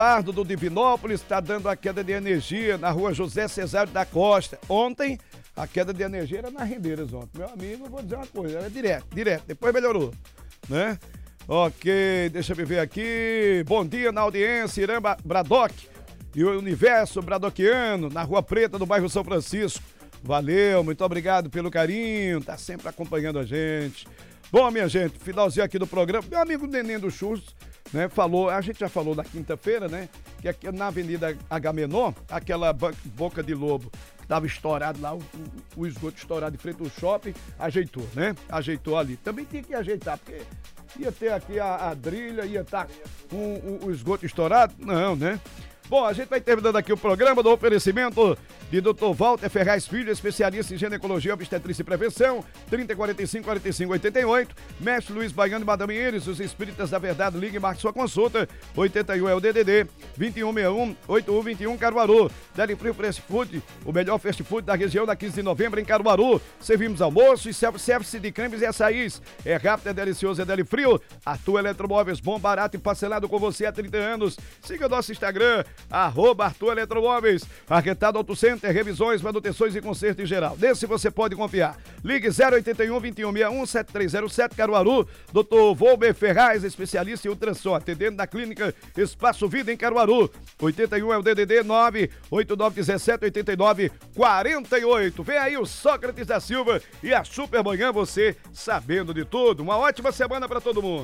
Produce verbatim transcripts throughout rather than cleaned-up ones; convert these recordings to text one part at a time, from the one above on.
Eduardo do Divinópolis está dando a queda de energia na rua José Cesário da Costa. Ontem, a queda de energia era nas Rendeiras ontem. Meu amigo, vou dizer uma coisa, era direto, direto. Depois melhorou, né? Ok, deixa eu ver aqui. Bom dia na audiência, Irã Bradock e o Universo Bradoquiano, na Rua Preta, do bairro São Francisco. Valeu, muito obrigado pelo carinho, tá sempre acompanhando a gente. Bom, minha gente, finalzinho aqui do programa. Meu amigo Neném do Churros, né, falou, a gente já falou na quinta-feira, né, que aqui na Avenida Agamenon, aquela boca de lobo que tava estourado lá, o, o, o esgoto estourado em frente ao shopping, ajeitou, né, ajeitou ali. Também tinha que ajeitar, porque ia ter aqui a, a drilha, ia estar tá com o, o esgoto estourado, não, né. Bom, a gente vai terminando aqui o programa do oferecimento de doutor Walter Ferraz Filho, especialista em ginecologia, obstetrícia e prevenção, trinta, quarenta e cinco, quarenta e cinco, oitenta e oito. Mestre Luiz Baiano e Madame Iris, os espíritas da verdade, ligue e marque sua consulta. oitenta e um é o D D D, vinte e um sessenta e um, oitenta e um vinte e um, Caruaru. Deli Frio Fast Food, o melhor fast food da região, na quinze de novembro em Caruaru. Servimos almoço e self-service de cremes e açaís. É rápido, é delicioso, é Deli Frio. Arthur Eletromóveis, bom, barato e parcelado com você há trinta anos. Siga o nosso Instagram, arroba Arthur Eletromóveis. Arquetado Auto Center, revisões, manutenções e conserto em geral. Nesse você pode confiar. Ligue zero oitenta e um, vinte e um sessenta e um, setenta e três zero sete, Caruaru. doutor Volber Ferraz, especialista em ultrassom, atendendo na clínica Espaço Vida em Caruaru. oitenta e um é o D D D nove oito nove um sete, oito nove quatro oito. Vem aí o Sócrates da Silva e a Super Manhã, você sabendo de tudo. Uma ótima semana para todo mundo.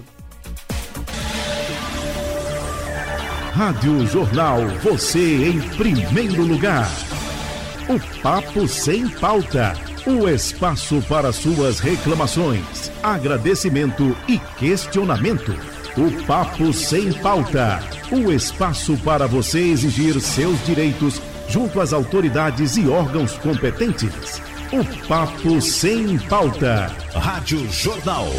Rádio Jornal, você em primeiro lugar. O Papo Sem Pauta, o espaço para suas reclamações, agradecimento e questionamento. O Papo Sem Pauta, o espaço para você exigir seus direitos junto às autoridades e órgãos competentes. O Papo Sem Pauta. Rádio Jornal.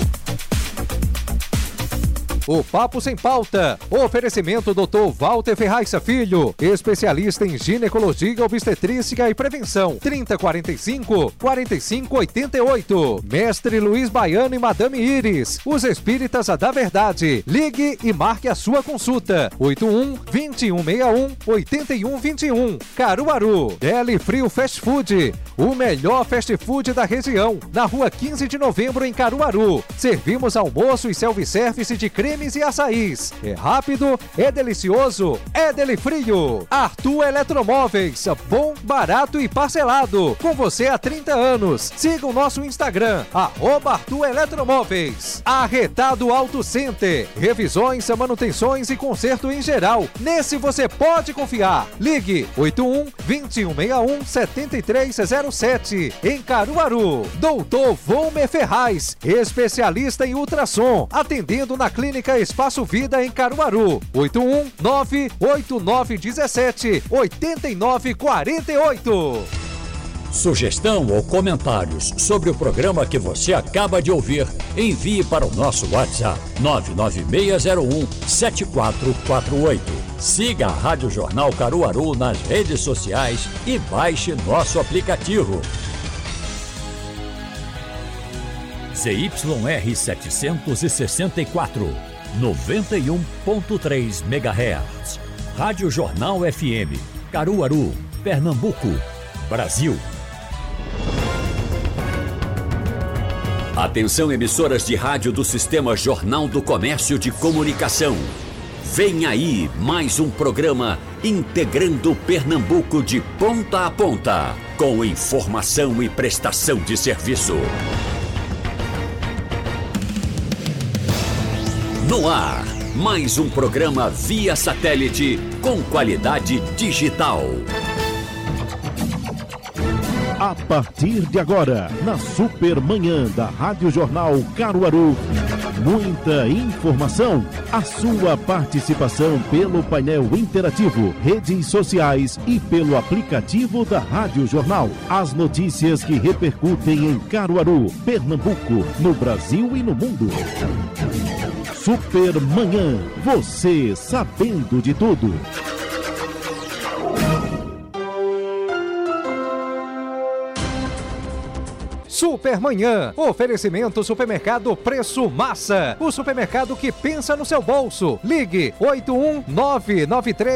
O Papo Sem Pauta. Oferecimento doutor Walter Ferraz Filho, especialista em ginecologia, obstetrícia e prevenção. trinta, quarenta e cinco, quarenta e cinco, oitenta e oito. Mestre Luiz Baiano e Madame Iris, os espíritas da verdade. Ligue e marque a sua consulta. oitenta e um, vinte e um sessenta e um, oitenta e um vinte e um. Caruaru. Deli Frio Fast Food, o melhor fast food da região. Na rua quinze de novembro em Caruaru. Servimos almoço e self-service de creme e açaís. É rápido, é delicioso, é Deli Frio. Arthur Eletromóveis, bom, barato e parcelado. Com você há trinta anos. Siga o nosso Instagram, arroba Arthur Eletromóveis. Arretado Auto Center, revisões, manutenções e conserto em geral. Nesse você pode confiar. Ligue oitenta e um, vinte e um sessenta e um, setenta e três zero sete. Em Caruaru. doutor Volmer Ferraz, especialista em ultrassom, atendendo na clínica Espaço Vida em Caruaru. oitenta e um, nove oito nove um sete, oito nove quatro oito. Sugestão ou comentários sobre o programa que você acaba de ouvir, envie para o nosso WhatsApp nove nove seis zero um, sete quatro quatro oito. Siga a Rádio Jornal Caruaru nas redes sociais e baixe nosso aplicativo. Z Y R setecentos e sessenta e quatro, noventa e um ponto três megahertz. Rádio Jornal F M, Caruaru, Pernambuco, Brasil. Atenção, emissoras de rádio do Sistema Jornal do Comércio de Comunicação. Vem aí mais um programa integrando Pernambuco de ponta a ponta, com informação e prestação de serviço. No ar, mais um programa via satélite com qualidade digital. A partir de agora, na Super Manhã da Rádio Jornal Caruaru, muita informação, a sua participação pelo painel interativo, redes sociais e pelo aplicativo da Rádio Jornal. As notícias que repercutem em Caruaru, Pernambuco, no Brasil e no mundo. Super Manhã, você sabendo de tudo. Supermanhã, oferecimento Supermercado Preço Massa, o supermercado que pensa no seu bolso. Ligue oito um nove nove três